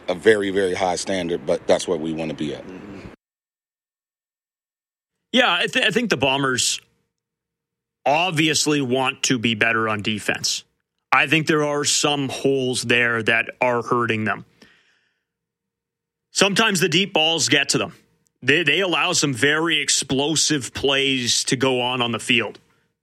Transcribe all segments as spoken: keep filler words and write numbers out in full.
a very, very high standard, but that's what we want to be at. Yeah, I, th- I think the Bombers obviously want to be better on defense. I think there are some holes there that are hurting them. Sometimes the deep balls get to them. They, they allow some very explosive plays to go on on the field.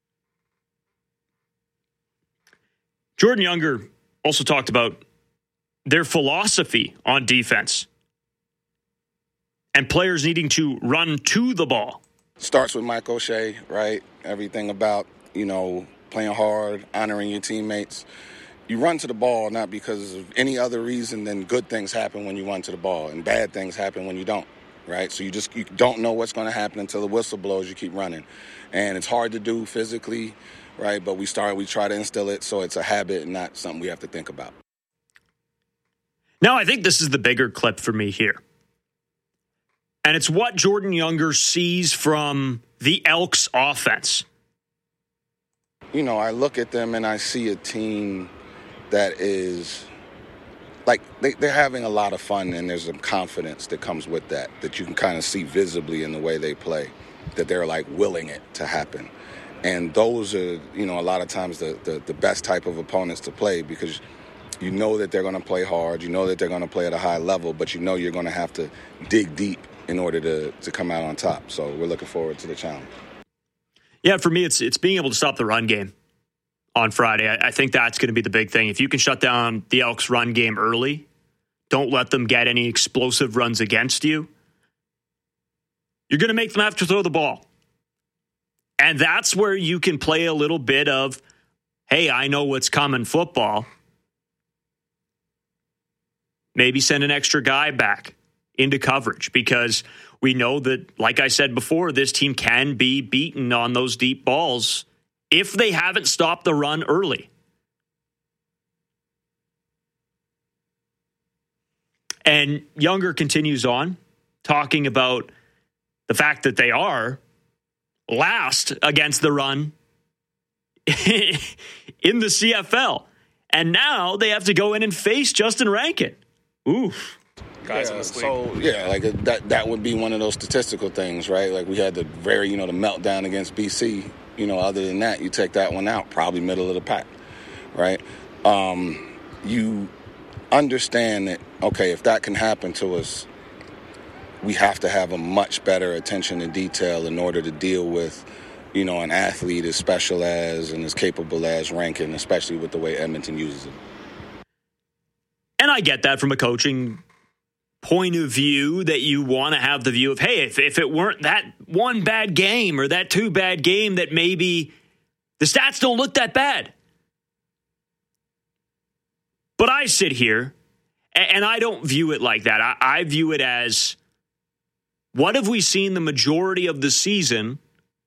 Jordan Younger also talked about their philosophy on defense and players needing to run to the ball. Starts with Mike O'Shea, right? Everything about, you know, playing hard, honoring your teammates. You run to the ball not because of any other reason than good things happen when you run to the ball and bad things happen when you don't, right? So you just you don't know what's going to happen until the whistle blows. You keep running. And it's hard to do physically, right? But we start, we try to instill it so it's a habit and not something we have to think about. Now, I think this is the bigger clip for me here. And it's what Jordan Younger sees from the Elks offense. You know, I look at them and I see a team that is, like, they, they're having a lot of fun, and there's some confidence that comes with that, that you can kind of see visibly in the way they play, that they're, like, willing it to happen. And those are, you know, a lot of times the, the, the best type of opponents to play, because you know that they're going to play hard, you know that they're going to play at a high level, but you know you're going to have to dig deep in order to, to come out on top. So we're looking forward to the challenge. Yeah, for me, it's it's being able to stop the run game on Friday. I, I think that's going to be the big thing. If you can shut down the Elks' run game early, don't let them get any explosive runs against you, you're going to make them have to throw the ball. And that's where you can play a little bit of, hey, I know what's coming football. Maybe send an extra guy back into coverage, because we know that, like I said before, this team can be beaten on those deep balls if they haven't stopped the run early. And Younger continues on, talking about the fact that they are last against the run in the C F L. And now they have to go in and face Justin Rankin. Oof. Guys yeah, in this league. So, yeah, like that that would be one of those statistical things, right? Like we had the very, you know, the meltdown against B C. You know, other than that, you take that one out, probably middle of the pack, right? Um, you understand that, okay, if that can happen to us, we have to have a much better attention to detail in order to deal with, you know, an athlete as special as and as capable as Rankin, especially with the way Edmonton uses him. And I get that from a coaching point of view, that you want to have the view of, hey, if, if it weren't that one bad game or that two bad game, that maybe the stats don't look that bad. But I sit here and, and I don't view it like that. I, I view it as, what have we seen the majority of the season,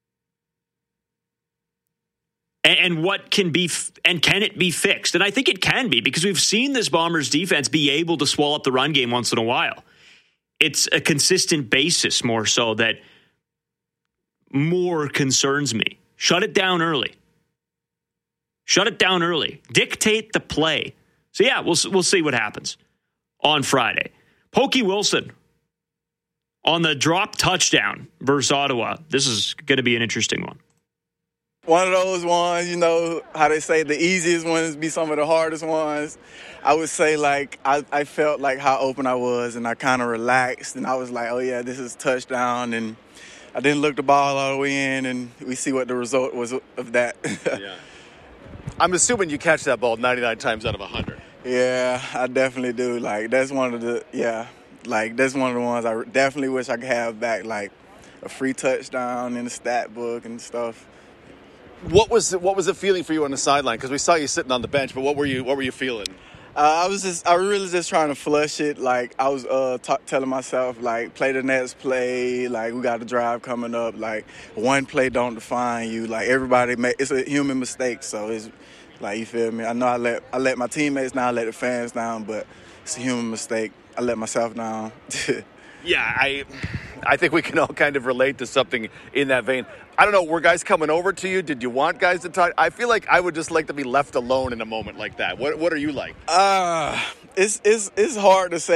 and, and what can be, and can it be fixed? And I think it can be, because we've seen this Bombers defense be able to swallow up the run game once in a while. It's a consistent basis more so that more concerns me. Shut it down early. Shut it down early. Dictate the play. So yeah, we'll we'll see what happens on Friday. Pokey Wilson on the drop touchdown versus Ottawa. This is going to be an interesting one. One of those ones, you know, how they say the easiest ones be some of the hardest ones. I would say, like, I, I felt like how open I was, and I kind of relaxed, and I was like, oh, yeah, this is touchdown, and I didn't look the ball all the way in, and we see what the result was of that. Yeah. I'm assuming you catch that ball ninety-nine times out of one hundred. Yeah, I definitely do. Like, that's one of the, yeah, like, that's one of the ones I definitely wish I could have back, like, a free touchdown in the stat book and stuff. What was what was the feeling for you on the sideline? Because we saw you sitting on the bench, but what were you what were you feeling? Uh, I was just I really just trying to flush it. Like I was uh, t- telling myself, like, play the next play. Like, we got a drive coming up. Like, one play don't define you. Like, everybody make it's a human mistake. So it's like, you feel me? I know I let I let my teammates down, I let the fans down, but it's a human mistake. I let myself down. Yeah, I I think we can all kind of relate to something in that vein. I don't know, were guys coming over to you? Did you want guys to talk? I feel like I would just like to be left alone in a moment like that. What What are you like? Uh, it's it's it's hard to say.